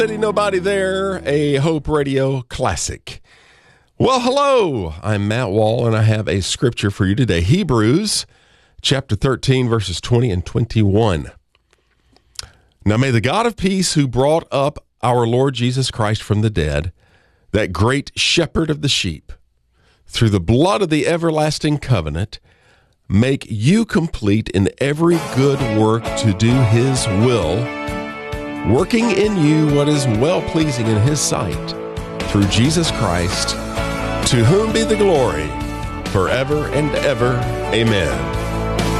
Nobody There, a Hope Radio classic. Well, hello, I'm Matt Wall, and I have a scripture for you today. Hebrews chapter 13, verses 20 and 21. Now may the God of peace, who brought up our Lord Jesus Christ from the dead, that great shepherd of the sheep, through the blood of the everlasting covenant, make you complete in every good work to do his will, working in you what is well-pleasing in his sight, through Jesus Christ, to whom be the glory forever and ever. Amen.